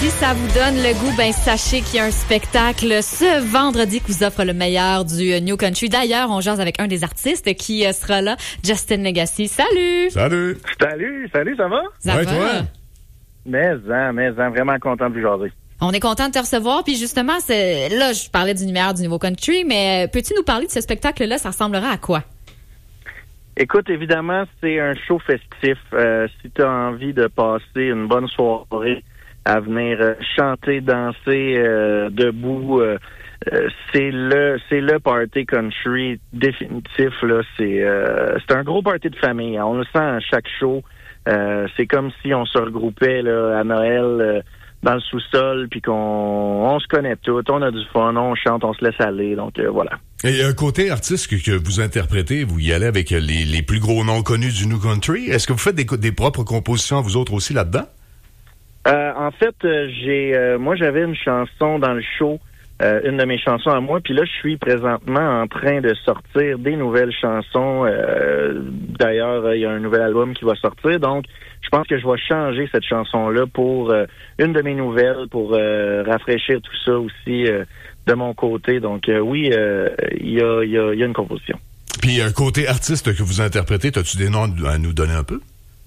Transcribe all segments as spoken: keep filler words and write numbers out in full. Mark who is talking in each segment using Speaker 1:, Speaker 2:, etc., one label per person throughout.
Speaker 1: Si ça vous donne le goût, ben sachez qu'il y a un spectacle ce vendredi qui vous offre le meilleur du New Country. D'ailleurs, on jase avec un des artistes qui sera là, Justin Legacy. Salut!
Speaker 2: Salut!
Speaker 3: Salut, salut, ça va?
Speaker 1: Ça
Speaker 2: ouais,
Speaker 1: va?
Speaker 2: toi?
Speaker 3: Mais, en, mais, en, vraiment content de vous jaser.
Speaker 1: On est content de te recevoir. Puis justement, c'est, là, je parlais du numéro du Nouveau Country, mais peux-tu nous parler de ce spectacle-là? Ça ressemblera à quoi?
Speaker 3: Écoute, évidemment, c'est un show festif. Euh, si tu as envie de passer une bonne soirée à venir euh, chanter, danser euh, debout, euh, euh, c'est le c'est le party country définitif. Là, c'est euh, c'est un gros party de famille. On le sent à chaque show. Euh, c'est comme si on se regroupait là, à Noël euh, dans le sous-sol, puis qu'on on se connaît tout, on a du fun, on chante, on se laisse aller. Donc euh, voilà.
Speaker 2: Et un côté artiste que, que vous interprétez, vous y allez avec les, les plus gros noms connus du New Country. Est-ce que vous faites des, des propres compositions à vous autres aussi là-dedans?
Speaker 3: Euh, en fait, euh, j'ai euh, moi j'avais une chanson dans le show, euh, une de mes chansons à moi, puis là je suis présentement en train de sortir des nouvelles chansons. Euh, d'ailleurs, il y a un nouvel album qui va sortir, donc je pense que je vais changer cette chanson-là pour euh, une de mes nouvelles, pour euh, rafraîchir tout ça aussi euh, de mon côté. Donc euh, oui, il euh, y, a, y, a, y a une composition.
Speaker 2: Puis un côté artiste que vous interprétez, as-tu des noms à nous donner un peu?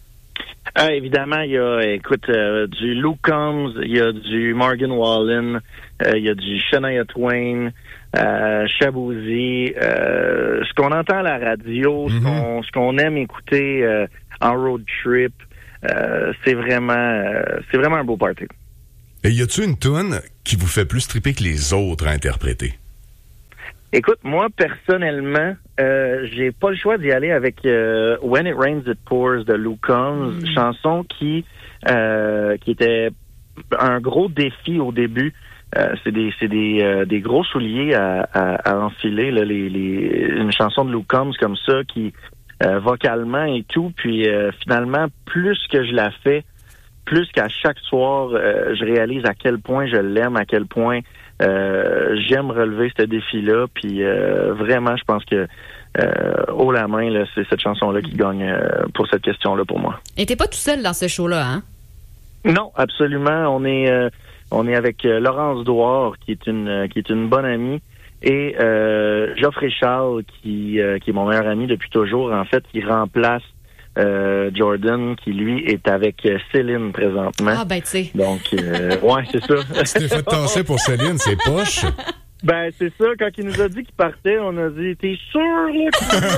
Speaker 3: Ah, évidemment, il y a, écoute, euh, du Luke Combs, il y a du Morgan Wallen, euh, il y a du Shania Twain, euh, Shaboozey, euh, ce qu'on entend à la radio, mm-hmm. ce qu'on ce qu'on aime écouter euh, en road trip, euh, c'est vraiment euh, c'est vraiment un beau party.
Speaker 2: Et y a-tu une tune qui vous fait plus triper que les autres à interpréter?
Speaker 3: Écoute, moi, personnellement, euh, j'ai pas le choix d'y aller avec euh, When It Rains, It Pours de Luke Combs, mm. chanson qui euh, qui était un gros défi au début. Euh, c'est des c'est des euh, des gros souliers à, à, à enfiler, là, les, les une chanson de Luke Combs comme ça qui euh, vocalement et tout. Puis euh, finalement, plus que je la fais, plus qu'à chaque soir, euh, je réalise à quel point je l'aime, à quel point Euh, j'aime relever ce défi-là, puis euh, vraiment, je pense que euh, haut la main, là, c'est cette chanson-là qui gagne euh, pour cette question-là pour moi.
Speaker 1: Et t'es pas tout seul dans ce show-là, hein?
Speaker 3: Non, absolument. On est euh, on est avec euh, Laurence Douard, qui est une euh, qui est une bonne amie, et euh, Geoffrey Charles, qui euh, qui est mon meilleur ami depuis toujours, en fait, qui remplace Euh, Jordan, qui lui est avec euh, Céline présentement.
Speaker 1: Ah ben tu sais.
Speaker 3: Donc euh, ouais, c'est ça.
Speaker 2: Tu t'es fait tasser pour Céline, c'est poche.
Speaker 3: Ben c'est ça, quand il nous a dit qu'il partait, on a dit t'es sûr là?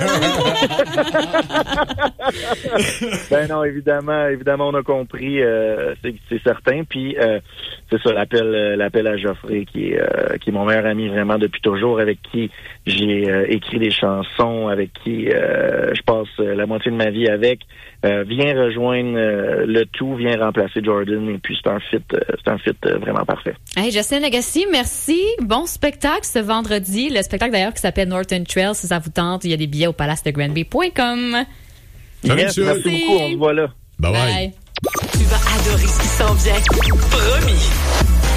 Speaker 3: Ben non, évidemment, évidemment on a compris, euh, c'est, c'est certain. Puis euh, c'est ça, l'appel euh, l'appel à Geoffrey, qui est euh, qui est mon meilleur ami vraiment depuis toujours, avec qui j'ai euh, écrit des chansons, avec qui euh, je passe euh, la moitié de ma vie avec. Euh, vient rejoindre euh, le tout, vient remplacer Jordan, et puis c'est un fit, euh, c'est un fit euh, vraiment parfait.
Speaker 1: Hey, Justin Legacy, merci. Bon spectacle ce vendredi. Le spectacle d'ailleurs qui s'appelle Northern Trail, si ça vous tente, il y a des billets au palace de Granby point com.
Speaker 2: Salut,
Speaker 3: yes, merci beaucoup, on se voit là.
Speaker 2: Bye bye.
Speaker 1: Bye.
Speaker 4: Tu vas adorer ce qui s'en vient. Promis.